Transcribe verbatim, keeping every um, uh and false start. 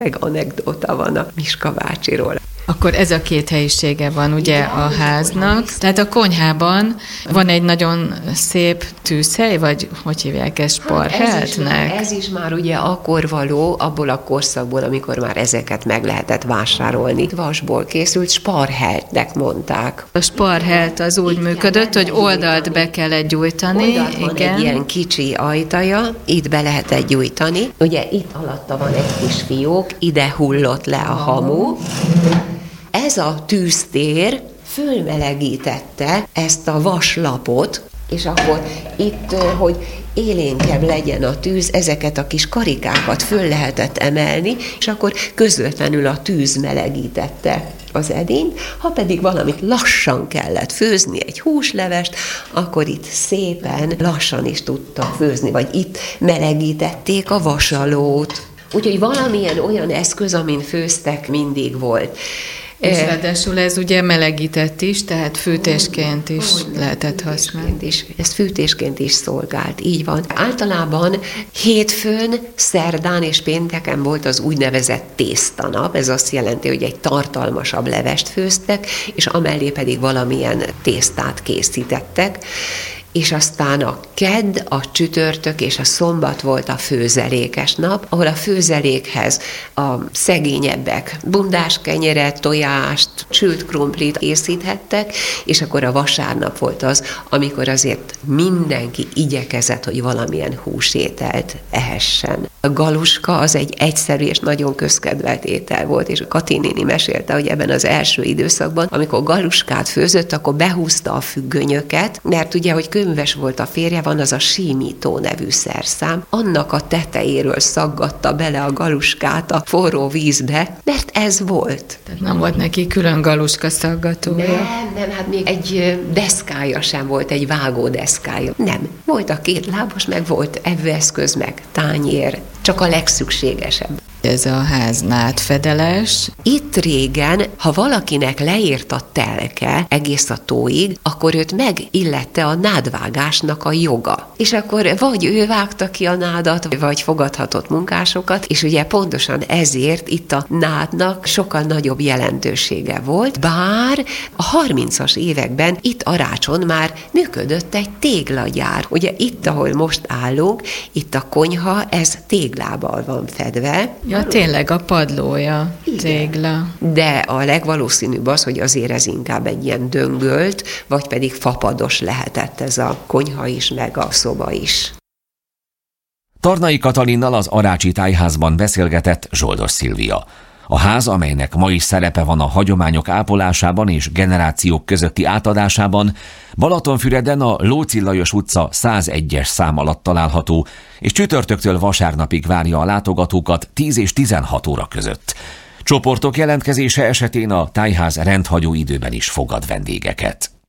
Meg anekdóta van a Miska bácsiról. Akkor ez a két helyisége van ugye a háznak. Tehát a konyhában van egy nagyon szép tűzhely, vagy hogy hívják ezt, sparheltnek? Ez, ez is már ugye akkor való, abból a korszakból, amikor már ezeket meg lehetett vásárolni. Vasból készült, sparheltnek mondták. A sparhelt az úgy itt működött, hogy oldalt be kellett gyújtani. Oldalt van igen. Egy ilyen kicsi ajtaja, itt be lehetett gyújtani. Ugye itt alatta van egy kis fiók, ide hullott le a hamu. Ez a tűztér fölmelegítette ezt a vaslapot, és akkor itt, hogy élénkebb legyen a tűz, ezeket a kis karikákat föl lehetett emelni, és akkor közvetlenül a tűz melegítette az edényt. Ha pedig valamit lassan kellett főzni, egy húslevest, akkor itt szépen lassan is tudtak főzni, vagy itt melegítették a vasalót. Úgyhogy valamilyen olyan eszköz, amin főztek, mindig volt. És ráadásul ez ugye melegített is, tehát fűtésként is oh, lehetett használni. Is, ez fűtésként is szolgált, így van. Általában hétfőn, szerdán és pénteken volt az úgynevezett tésztanap, ez azt jelenti, hogy egy tartalmasabb levest főztek, és amellé pedig valamilyen tésztát készítettek, és aztán a kedd, a csütörtök és a szombat volt a főzelékes nap, ahol a főzelékhez a szegényebbek bundás kenyeret, tojást, sült krumplit készíthettek, és akkor a vasárnap volt az, amikor azért mindenki igyekezett, hogy valamilyen húsételt ehessen. A galuska az egy egyszerű és nagyon közkedvelt étel volt, és Kati néni mesélte, hogy ebben az első időszakban, amikor galuskát főzött, akkor behúzta a függönyöket, mert ugye, hogy könyves volt a férje, van az a símító nevű szerszám, annak a tetejéről szaggatta bele a galuskát a forró vízbe, mert ez volt. Tehát nem volt neki külön galuska szaggatója? Nem, nem, hát még egy deszkája sem volt, egy vágó deszkája. Nem, volt a két lábos, meg volt evőeszköz, meg tányér, csak a legszükségesebb. Ez a ház nádfedeles. Itt régen, ha valakinek leért a telke egész a tóig, akkor őt megillette a nádvágásnak a joga. És akkor vagy ő vágta ki a nádat, vagy fogadhatott munkásokat, és ugye pontosan ezért itt a nádnak sokkal nagyobb jelentősége volt, bár a harmincas években itt Arácson már működött egy téglagyár. Ugye itt, ahol most állunk, itt a konyha, ez téglával van fedve. Ja, tényleg a padlója, igen. Tégla. De a legvalószínűbb az, hogy azért ez inkább egy ilyen döngölt, vagy pedig fapados lehetett ez a konyha is, meg a szoba is. Tarnai Katalinnal az arácsi tájházban beszélgetett Zsoldos Szilvia. A ház, amelynek ma is szerepe van a hagyományok ápolásában és generációk közötti átadásában, Balatonfüreden a Lóczy Lajos utca százegyes szám alatt található, és csütörtöktől vasárnapig várja a látogatókat tíz és tizenhat óra között. Csoportok jelentkezése esetén a tájház rendhagyó időben is fogad vendégeket.